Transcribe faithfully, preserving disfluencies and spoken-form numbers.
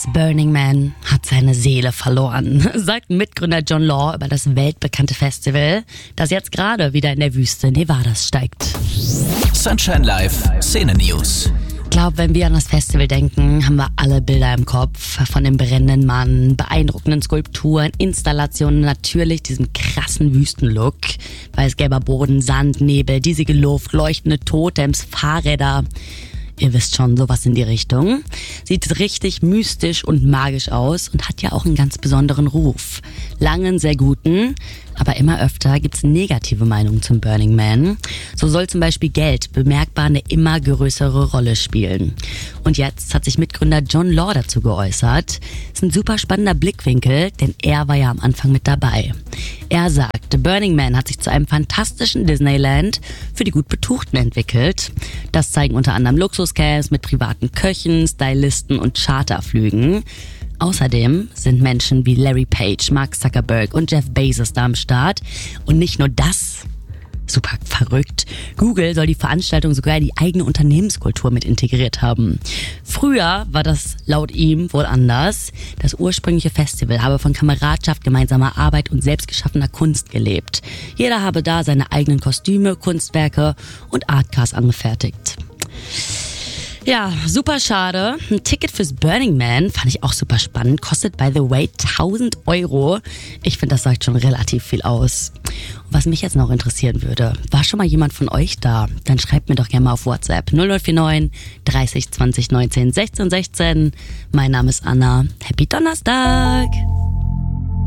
Das Burning Man hat seine Seele verloren, sagt Mitgründer John Law über das weltbekannte Festival, das jetzt gerade wieder in der Wüste Nevadas steigt. Sunshine Live Szene News. Ich glaube, wenn wir an das Festival denken, haben wir alle Bilder im Kopf. Von dem brennenden Mann, beeindruckenden Skulpturen, Installationen, natürlich diesem krassen Wüstenlook. Weißgelber Boden, Sand, Nebel, diesige Luft, leuchtende Totems, Fahrräder. Ihr wisst schon, sowas in die Richtung. Sieht richtig mystisch und magisch aus und hat ja auch einen ganz besonderen Ruf. Langen, sehr guten, aber immer öfter gibt's negative Meinungen zum Burning Man. So soll zum Beispiel Geld bemerkbar eine immer größere Rolle spielen. Und jetzt hat sich Mitgründer John Law dazu geäußert. Ist ein super spannender Blickwinkel, denn er war ja am Anfang mit dabei. Er sagt, Burning Man hat sich zu einem fantastischen Disneyland für die gut Betuchten entwickelt. Das zeigen unter anderem Luxuscamps mit privaten Köchen, Stylisten und Charterflügen. Außerdem sind Menschen wie Larry Page, Mark Zuckerberg und Jeff Bezos da am Start. Und nicht nur das, super verrückt, Google soll die Veranstaltung sogar in die eigene Unternehmenskultur mit integriert haben. Früher war das laut ihm wohl anders. Das ursprüngliche Festival habe von Kameradschaft, gemeinsamer Arbeit und selbstgeschaffener Kunst gelebt. Jeder habe da seine eigenen Kostüme, Kunstwerke und Artcars angefertigt. Ja, super schade. Ein Ticket fürs Burning Man fand ich auch super spannend. Kostet, by the way, tausend Euro. Ich finde, das sagt schon relativ viel aus. Und was mich jetzt noch interessieren würde, war schon mal jemand von euch da? Dann schreibt mir doch gerne mal auf WhatsApp null null vier neun dreißig zwanzig neunzehn sechzehn sechzehn. Mein Name ist Anna. Happy Donnerstag!